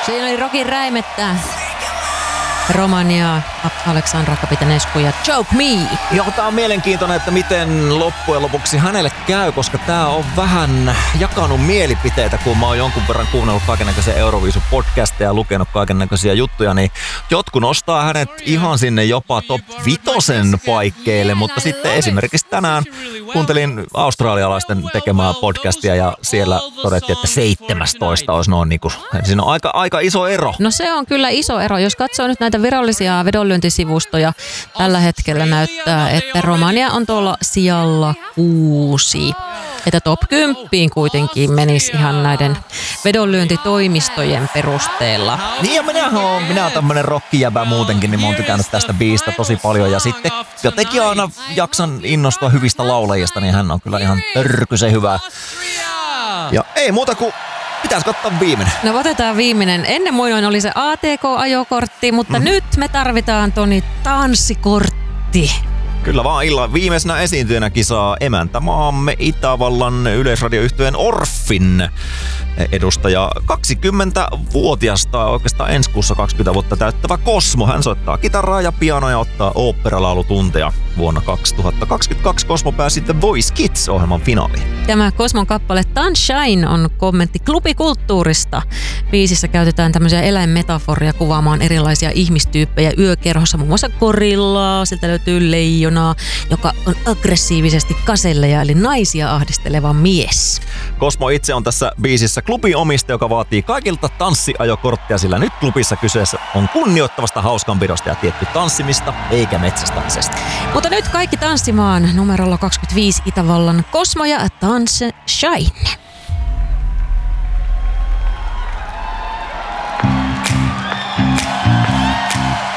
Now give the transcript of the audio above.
Siinä oli Rokin Räimettä. Romania, Aleksandra Kapitanescu ja Choke Me. Joo, tää on mielenkiintoinen, että miten loppujen lopuksi hänelle käy, koska tää on vähän jakanut mielipiteitä, kun mä oon jonkun verran kuunnellut kaikennäköisiä Euroviisu-podcasteja ja lukenut kaikennäköisiä juttuja, niin jotkut nostaa hänet ihan sinne jopa top 5 paikkeille, mutta sitten esimerkiksi tänään kuuntelin australialaisten tekemää podcastia ja siellä todettiin, että 17 olisi noin niinku, siinä on aika iso ero. No se on kyllä iso ero. Jos katsoo nyt näitä virallisia vedonlyöntisivustoja, tällä hetkellä näyttää, että Romania on tuolla sijalla 6. Että top 10 kuitenkin menisi ihan näiden vedonlyöntitoimistojen perusteella. Niin ja minä oon tämmönen rockijäbä muutenkin, niin mä oon tykännyt tästä biistä tosi paljon. Ja sitten jotenkin aina jaksan innostua hyvistä laulajista, niin hän on kyllä ihan törkysen hyvä. Ja ei muuta kuin pitäis katsoa viimeinen. No otetaan viimeinen. Ennen muinoin oli se ATK-ajokortti, mutta nyt me tarvitaan Toni tanssikortti. Kyllä vaan illan viimeisenä esiintyjänä kisaa emäntämaamme Itävallan yleisradioyhtyeen Orffin edustaja 20-vuotiasta, oikeastaan ensi kuussa 20 vuotta täyttävä Cosmo. Hän soittaa kitaraa ja pianoa ja ottaa oopperallaulutunteja. Vuonna 2022 Cosmo pääsi The Voice Kids-ohjelman finaaliin. Tämä Cosmon kappale Sunshine on kommentti klubikulttuurista. Biisissä käytetään tämmöisiä eläinmetaforia kuvaamaan erilaisia ihmistyyppejä yökerhossa, muun muassa gorillaa, sieltä löytyy leijonaa, joka on aggressiivisesti kaselleja eli naisia ahdisteleva mies. Cosmo itse on tässä biisissä klubiomistaja, joka vaatii kaikilta tanssiajokorttia, sillä nyt klubissa kyseessä on kunnioittavasta hauskanpidosta ja tietty tanssimista eikä metsästämisestä. Mutta nyt kaikki tanssimaan numerolla 25 Itävallan Cosmo ja Sunshine.